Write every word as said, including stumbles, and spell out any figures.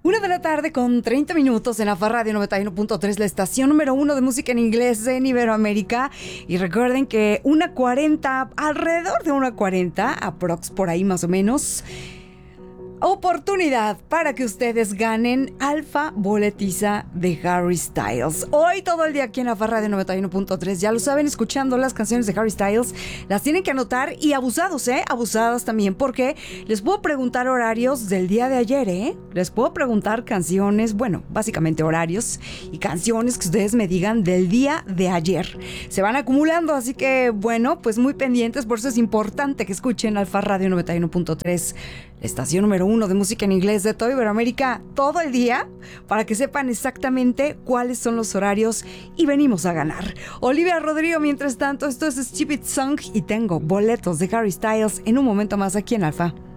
Una de la tarde con treinta minutos en Alfa Radio noventa y uno punto tres, la estación número uno de música en inglés en Iberoamérica. Y recuerden que una cuarenta, alrededor de una cuarenta, aprox por ahí más o menos, oportunidad para que ustedes ganen Alfa Boletiza de Harry Styles. Hoy todo el día aquí en la Radio noventa y uno punto tres, ya lo saben, escuchando las canciones de Harry Styles, las tienen que anotar y abusados, ¿eh? Abusadas también, porque les puedo preguntar horarios del día de ayer, ¿eh? Les puedo preguntar canciones, bueno, básicamente horarios y canciones que ustedes me digan del día de ayer. Se van acumulando, así que, bueno, pues muy pendientes, por eso es importante que escuchen Alfa Radio noventa y uno punto tres, la estación número uno de música en inglés de toda Iberoamérica, todo el día, para que sepan exactamente cuáles son los horarios y venimos a ganar. Olivia Rodrigo, mientras tanto, esto es Stupid Song y tengo boletos de Harry Styles en un momento más aquí en Alfa.